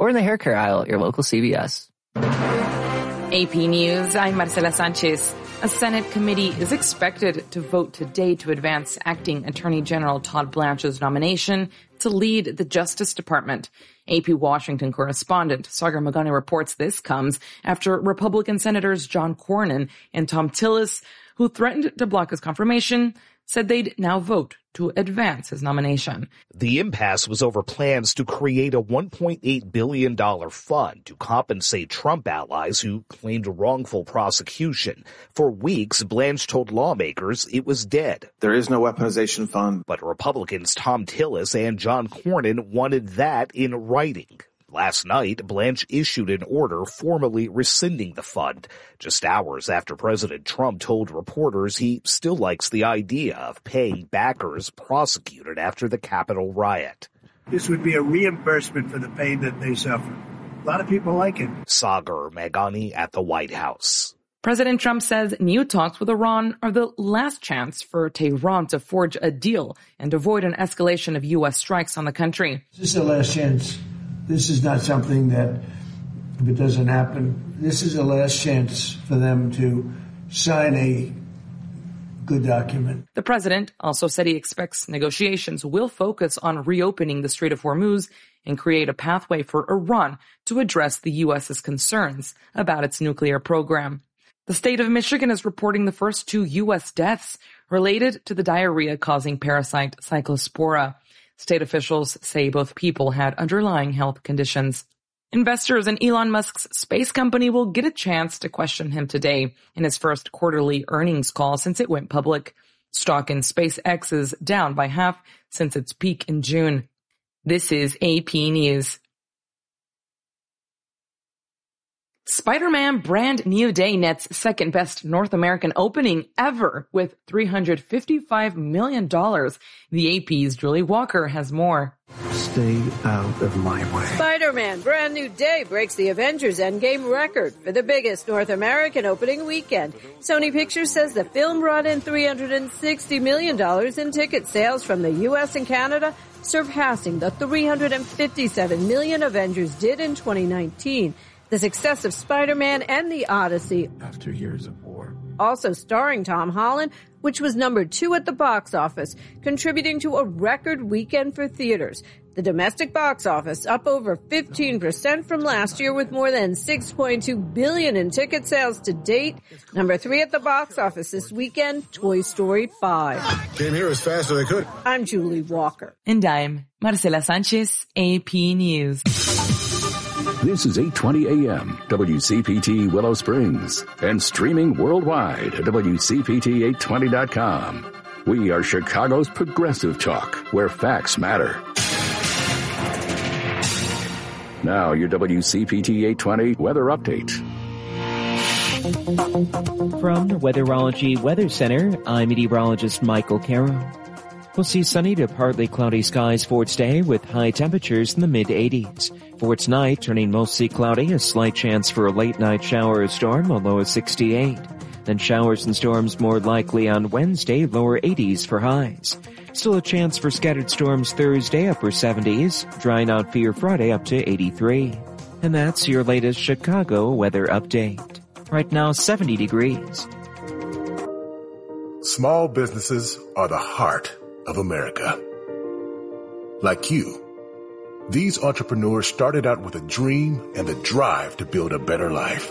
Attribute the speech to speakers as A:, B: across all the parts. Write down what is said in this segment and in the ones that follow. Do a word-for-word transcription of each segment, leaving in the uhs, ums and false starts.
A: or in the hair care aisle at your local C V S.
B: A P News, I'm Marcela Sanchez. A Senate committee is expected to vote today to advance acting Attorney General Todd Blanche's nomination to lead the Justice Department. A P Washington correspondent Sagar Magani reports this comes after Republican Senators John Cornyn and Thom Tillis, who threatened to block his confirmation, said they'd now vote to advance his nomination.
C: The impasse was over plans to create a one point eight billion dollars fund to compensate Trump allies who claimed wrongful prosecution. For weeks, Blanche told lawmakers it was dead.
D: There is no weaponization fund.
C: But Republicans Thom Tillis and John Cornyn wanted that in writing. Last night, Blanche issued an order formally rescinding the fund, just hours after President Trump told reporters he still likes the idea of paying backers prosecuted after the Capitol riot.
E: This would be a reimbursement for the pain that they suffer. A lot of people like it.
C: Sagar Magani at the White House.
B: President Trump says new talks with Iran are the last chance for Tehran to forge a deal and avoid an escalation of U S strikes on the country.
F: This is the last chance. This is not something that, if it doesn't happen, this is the last chance for them to sign a good document.
B: The president also said he expects negotiations will focus on reopening the Strait of Hormuz and create a pathway for Iran to address the U S's concerns about its nuclear program. The state of Michigan is reporting the first two U S deaths related to the diarrhea-causing parasite Cyclospora. State officials say both people had underlying health conditions. Investors in Elon Musk's space company will get a chance to question him today in his first quarterly earnings call since it went public. Stock in SpaceX is down by half since its peak in June. This is A P News. Spider-Man Brand New Day nets second best North American opening ever with three hundred fifty-five million dollars. The A P's Julie Walker has more.
F: Stay out of my way.
G: Spider-Man Brand New Day breaks the Avengers Endgame record for the biggest North American opening weekend. Sony Pictures says the film brought in three hundred sixty million dollars in ticket sales from the U S and Canada, surpassing the three hundred fifty-seven million dollars Avengers did in twenty nineteen. The success of Spider-Man and the Odyssey,
F: after years of war,
G: also starring Tom Holland, which was number two at the box office, contributing to a record weekend for theaters. The domestic box office up over fifteen percent from last year with more than six point two billion dollars in ticket sales to date. Number three at the box office this weekend, Toy Story five.
H: Came here as fast as I could.
G: I'm Julie Walker.
B: And I'm Marcela Sanchez, A P News.
I: This is eight twenty A M, W C P T Willow Springs, and streaming worldwide at W C P T eight twenty dot com. We are Chicago's progressive talk, where facts matter. Now, your W C P T eight twenty weather update.
J: From the Weatherology Weather Center, I'm meteorologist Michael Carroll. We'll see sunny to partly cloudy skies for today with high temperatures in the mid eighties. For tonight, turning mostly cloudy, a slight chance for a late night shower or storm, a low of sixty-eight. Then showers and storms more likely on Wednesday, lower eighties for highs. Still a chance for scattered storms Thursday, upper seventies. Drying out for your Friday up to eighty-three. And that's your latest Chicago weather update. Right now, seventy degrees.
H: Small businesses are the heart of America. Like you, these entrepreneurs started out with a dream and the drive to build a better life.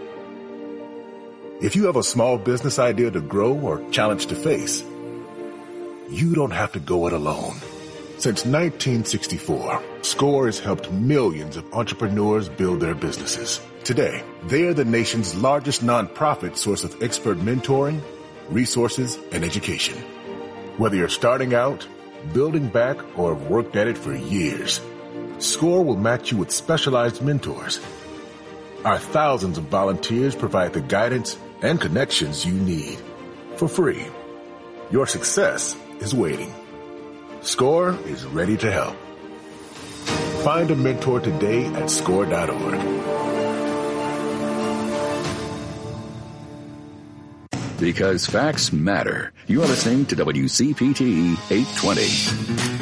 H: If you have a small business idea to grow or challenge to face, you don't have to go it alone. Since nineteen sixty-four, SCORE has helped millions of entrepreneurs build their businesses. Today, they are the nation's largest nonprofit source of expert mentoring, resources, and education. Whether you're starting out, building back, or have worked at it for years, SCORE will match you with specialized mentors. Our thousands of volunteers provide the guidance and connections you need for free. Your success is waiting. SCORE is ready to help. Find a mentor today at score dot org.
I: Because facts matter. You are listening to W C P T eight twenty.